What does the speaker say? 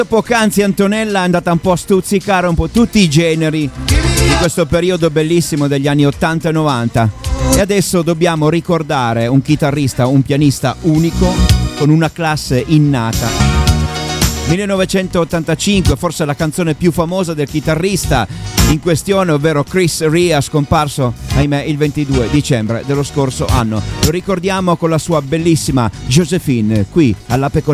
Poc'anzi Antonella è andata un po' a stuzzicare un po' tutti i generi di questo periodo bellissimo degli anni 80 e 90. E adesso dobbiamo ricordare un chitarrista, un pianista unico con una classe innata. 1985, forse la canzone più famosa del chitarrista in questione, ovvero Chris Rea, scomparso, ahimè, il 22 dicembre dello scorso anno. Lo ricordiamo con la sua bellissima Josephine qui alla Pecorella.